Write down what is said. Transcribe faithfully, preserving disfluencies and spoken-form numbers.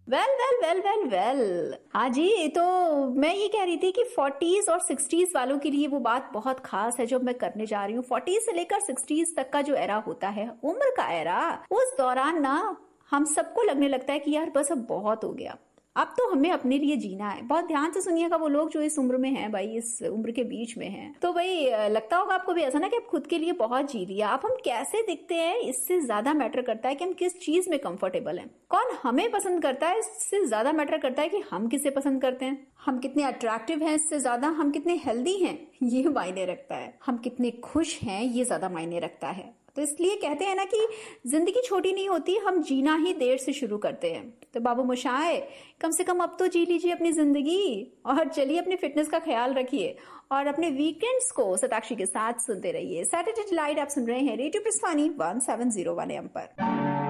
Well well well well well हाँ जी, तो मैं ये कह रही थी कि फोर्टीज और सिक्सटीज वालों के लिए वो बात बहुत खास है जो मैं करने जा रही हूँ। फोर्टीज से लेकर सिक्सटीज तक का जो एरा होता है, उम्र का एरा, उस दौरान ना हम सबको लगने लगता है कि यार बस अब बहुत हो गया, अब तो हमें अपने लिए जीना है। बहुत ध्यान से सुनिएगा वो लोग जो इस उम्र में हैं भाई, इस उम्र के बीच में हैं, तो भाई लगता होगा आपको भी ऐसा ना कि आप खुद के लिए बहुत जी लिया। अब हम कैसे दिखते हैं इससे ज्यादा मैटर करता है कि हम किस चीज में कंफर्टेबल हैं। कौन हमें पसंद करता है इससे ज्यादा मैटर करता है कि हम किसे पसंद करते हैं। हम कितने अट्रैक्टिव हैं इससे ज्यादा हम कितने हेल्दी हैं ये मायने रखता है। हम कितने खुश हैं ये ज्यादा मायने रखता है। तो इसलिए कहते हैं ना कि जिंदगी छोटी नहीं होती, हम जीना ही देर से शुरू करते हैं। तो बाबू मोशाय, कम से कम अब तो जी लीजिए अपनी जिंदगी, और चलिए अपनी फिटनेस का ख्याल रखिए और अपने वीकेंड्स को सताक्षी के साथ सुनते रहिए। सैटरडे डिलाइट आप सुन रहे हैं radio पिस्वानी one seven zero one M पर।